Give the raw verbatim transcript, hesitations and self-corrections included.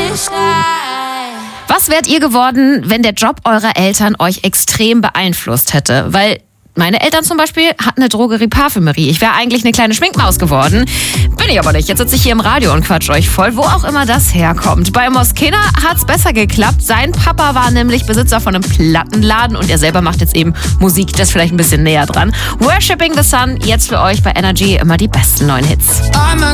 Was wärt ihr geworden, wenn der Job eurer Eltern euch extrem beeinflusst hätte? Weil meine Eltern zum Beispiel hatten eine Drogerie Parfümerie. Ich wäre eigentlich eine kleine Schminkmaus geworden. Bin ich aber nicht. Jetzt sitze ich hier im Radio und quatsch euch voll, wo auch immer das herkommt. Bei Moskina hat's besser geklappt. Sein Papa war nämlich Besitzer von einem Plattenladen und er selber macht jetzt eben Musik. Das ist vielleicht ein bisschen näher dran. Worshipping the Sun, jetzt für euch bei Energy immer die besten neuen Hits.